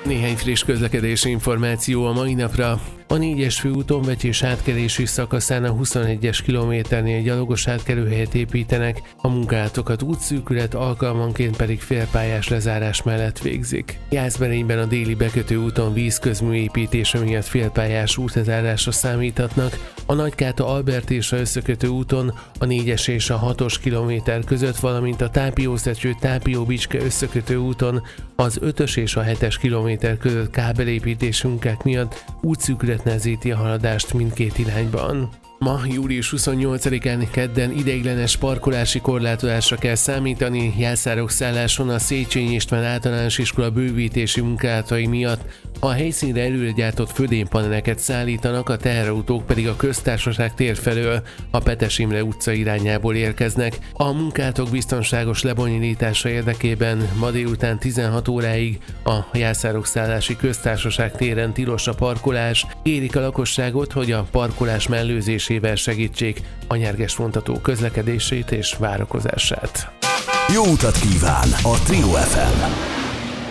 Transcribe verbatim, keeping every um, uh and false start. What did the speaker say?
Néhány friss közlekedési információ a mai napra. A négyes főúton Vecsés átkelési szakaszán a huszonegyes kilométernél gyalogos átkelőhelyet építenek, a munkátokat útszűkület, alkalmanként pedig félpályás lezárás mellett végzik. Jászberényben a déli bekötő úton vízközmű építése miatt félpályás útlezárásra számíthatnak, a Nagykáta-Albert és a összekötő úton a négyes és a hatos kilométer között, valamint a Tápiószecső-Tápió-Bicske összekötő úton az ötös és a hetes kilométer között kábelépítés munkák miatt útszűkület nehezíti a haladást mindkét irányban. Ma, július huszonnyolcadikán kedden ideiglenes parkolási korlátozásra kell számítani Jászárok-szálláson a Széchenyi István általános iskola bővítési munkálatai miatt. A helyszínre előre gyártott födénypaneleket szállítanak, a teherautók pedig a Köztársaság tér felől a Petes Imre utca irányából érkeznek. A munkálatok biztonságos lebonyolítása érdekében ma délután tizenhat óráig a Jászárok-szállási Köztársaság téren tilos a parkolás. Kérik a lakosságot, hogy a parkolás mellőzésével segítsék a nyerges vontató közlekedését és várakozását. Jó utat kíván a Trio ef em!